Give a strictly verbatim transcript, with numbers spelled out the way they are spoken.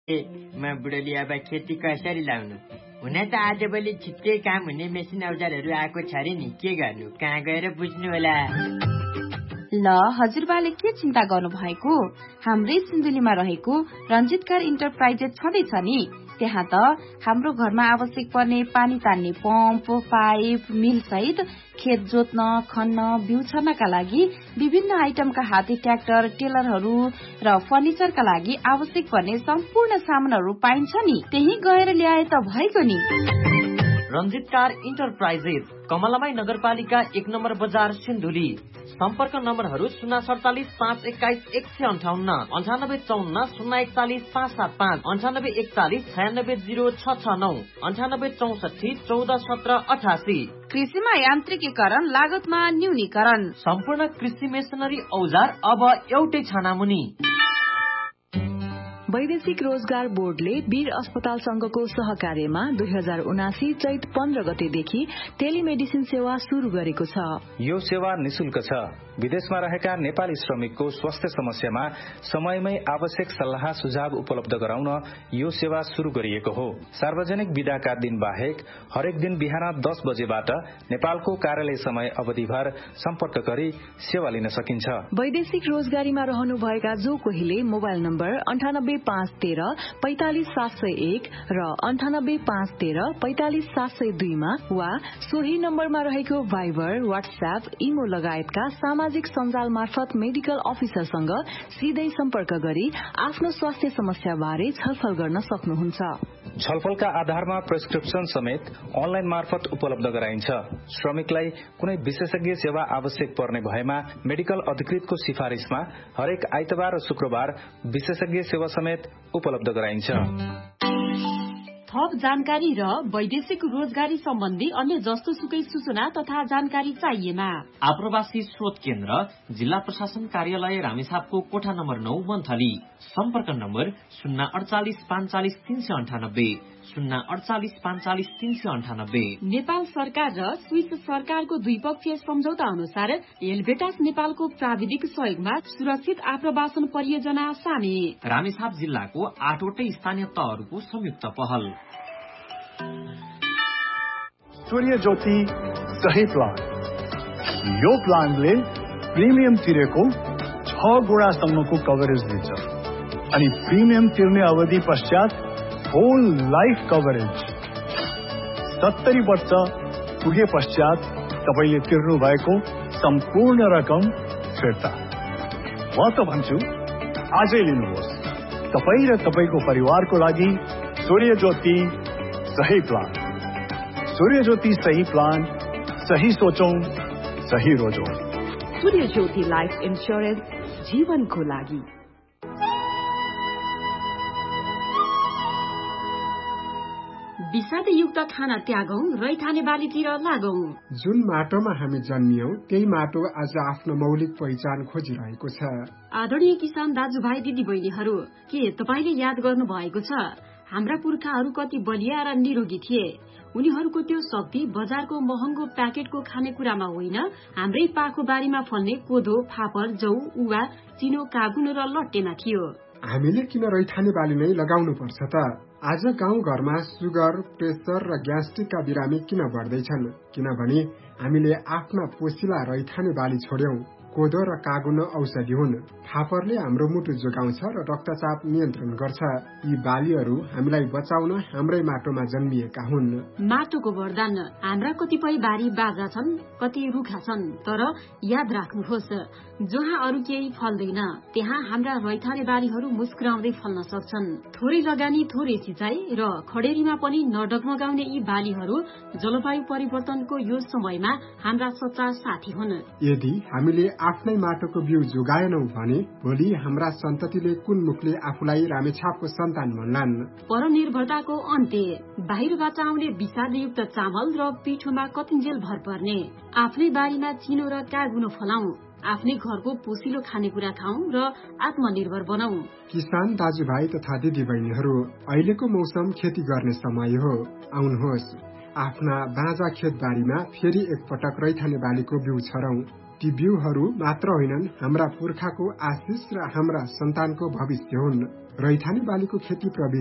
म बुढोली अब खेती कसरी लाउनु? हुन त आजभोलि छिट्टै काम हुने मेसिन औजारहरू आएको छ रे नि, के गर्नु? कहाँ गएर बुझ्नु होला? ल हजुरबाले के चिन्ता गर्नु भएको? हाम्रै सिन्धुलीमा रहेको रञ्जितकार इन्टरप्राइजेस छँदैछ नि। त्यहाँ त हाम्रो घरमा आवश्यक पर्ने पानी तान्ने पम्प, पाइप, मिल सहित खेत जोत्न, खन्न, बिउ छर्नका लागि विभिन्न आइटमका हाते ट्र्याक्टर, टेलरहरू र फर्निचरका लागि आवश्यक पर्ने सम्पूर्ण सामानहरू पाइन्छ नि। त्यही गएर ल्याए त भएको नि। रञ्जितकार इन्टरप्राइजेस, कमलामाई नगरपालिका एक नम्बर बजार, सिन्धुली। सम्पर्क नम्बरहरू शून्य सडचालिस पाँच एक्काइस एक सय अन्ठाउन्न, अन्ठानब्बे चौन्न शून्य एकचालिस पाँच सात पाँच, अन्ठानब्बे एकचालिस छयानब्बे जिरो छ छ नौ, अन्ठानब्बे चौसठी चौध सत्र अठासी। कृषिमा यान्त्रिकीकरण, लागतमा न्यूनीकरण, सम्पूर्ण कृषि मेसिनरी औजार अब एउटै छानामुनि। वैदेशिक रोजगार बोर्डले वीर अस्पताल संघको सहकार्यमा दुई हजार उनासी चैत पन्ध्र गतेदेखि टेलिमेडिसिन सेवा शुरू गरेको छ। यो सेवा निशुल्क छ। विदेशमा रहेका नेपाली श्रमिकको स्वास्थ्य समस्यामा समयमै आवश्यक सल्लाह सुझाव उपलब्ध गराउन यो सेवा शुरू गरिएको हो। सार्वजनिक बिदाका दिन बाहेक हरेक दिन बिहान दस बजेबाट नेपालको कार्यालय समय अवधिभर सम्पर्क गरी सेवा लिन सकिन्छ। वैदेशिक रोजगारीमा रहनुभएका जो कोहीले मोबाइल नम्बर अन्ठानब्बे पाँच तेह्र पैंतालिस सात सय एक र अन्ठानब्बे पाँच तेह्र पैंतालिस सात सय दुईमा वा सोही नम्बरमा रहेको भाइबर, व्हाट्सएप, इमो लगायतका सामाजिक सञ्जाल मार्फत मेडिकल अफिसरसँग सिधै सम्पर्क गरी आफ्नो स्वास्थ्य समस्या बारे छलफल गर्न सक्नुहुन्छ। छलफलका आधारमा प्रेस्क्रिप्सन समेत अनलाइन मार्फत उपलब्ध गराइन्छ। श्रमिकलाई कुनै विशेषज्ञ सेवा आवश्यक पर्ने भएमा मेडिकल अधिकृतको सिफारिशमा हरेक आइतबार र शुक्रबार विशेषज्ञ सेवा समेत उपलब्ध गराइन्छ। थप जानकारी र वैदेशिक रोजगारी सम्बन्धी अन्य जस्तो सुकै सूचना तथा जानकारी चाहिएमा आप्रवासी स्रोत केन्द्र, जिल्ला प्रशासन कार्यालय रामेछापको कोठा नम्बर नौ, मन्थली। सम्पर्क नम्बर शून्य अडचालिस पाँचचालिस तीन सय अन्ठानब्बे, शून्य अडचालिस पाँचचालिस तीन सय अन्ठानब्बे। नेपाल सरकार र स्विस सरकारको द्विपक्षीय सम्झौता अनुसार एलबेटास नेपालको प्राविधिक सहयोगमा सुरक्षित आप्रवासन परियोजना सामेल। रामेछाप जिल्लाको आठवटै स्थानीय तहहरूको संयुक्त पहल। सूर्य ज्योति सही प्लान। यो प्लानले प्रिमियम तिरेको छ गुणासम्मको कभरेज दिन्छ अनि प्रिमियम तिर्ने अवधि पश्चात होल लाइफ कभरेज। सत्तरी वर्ष पुगे पश्चात तपाईले तिर्नु भएको सम्पूर्ण रकम फिर्ता। म त भन्छु आजै लिनुहोस्। तपाई र तपाईको परिवारको लागि सूर्य ज्योति सही प्लान। सूर्य ज्योति सही प्लान, सही सोचौं, सही रोजौं। सूर्य ज्योति लाइफ इन्स्योरेन्स, जीवनको लागि। विषादयुक्त खाना त्यागौं, रैथाने बालीतिर लागौं। जुन माटोमा हामी जन्मियौं त्यही माटो आज आफ्नो मौलिक पहिचान खोजिरहेको छ। आदरणीय किसान दाजुभाइ दिदी बहिनीहरू, के तपाईले याद गर्नु भएको छ हाम्रा पुर्खाहरू कति बलिया र निरोगी थिए? उनीहरूको त्यो शक्ति बजारको महँगो प्याकेटको खानेकुरामा होइन, हाम्रै पाखो बारीमा फल्ने कोदो, फापर, जौ, उवा, चिनो, कागुनो र लट्टेमा थियो। हामीले किन रैथाने बाली नै लगाउनु पर्छ त? आज गाउँ घरमा सुगर, प्रेसर र ग्यास्ट्रिकका बिरामी किन बढ्दैछन्? किनभने हामीले आफ्ना पोसिला रैथाने बाली छोड्यौं। कोदो र कागुनो औषधि हुन्। फापरले हाम्रो मुटु जोगाउँछ र रक्तचाप नियन्त्रण गर्छ। यी बालीहरू हामीलाई बचाउन हाम्रै माटोमा जन्मिएका हुन्। माटोको वरदान। हाम्रा कतिपय बारी बाजा छन्, कति रुखा छन्, तर याद राख्नुहोस्, जहाँ अरू केही फल्दैन त्यहाँ हाम्रा रैथाने बालीहरू मुस्कुराउँदै फल्न सक्छन्। थोरै लगानी, थोरै सिँचाइ र खडेरीमा पनि नडगमगाउने यी बालीहरू जलवायु परिवर्तनको यो समयमा हाम्रा सच्चा साथी हुन्। यदि हामीले आफ्नै माटोको बिउ जोगाएनौं भने भोलि हाम्रा सन्ततिले कुन मुखले आफूलाई रामेछापको सन्तान भन्लान्? परनिर्भरताको अन्त्य। बाहिरबाट आउने विषादयुक्त चामल र पिठोमा कतिन्जेल भर पर्ने। आफ्नै बारीमा चिनो र कागुनो फलाउँ, आफ्नै घरको पोसिलो खानेकुरा खाउँ र आत्मनिर्भर बनाऊ। किसान दाजुभाइ तथा दिदी बहिनीहरू, अहिलेको मौसम खेती गर्ने समय हो। आउनुहोस्, आफ्ना बाँझा खेतबारीमा फेरि एकपटक रैथाने बालीको बिउ छरौं। ती बिउहरू मात्र होइनन्, हाम्रा पुर्खाको आशिष र हाम्रा सन्तानको भविष्य हुन्। रैथाने बालीको खेती प्रविधि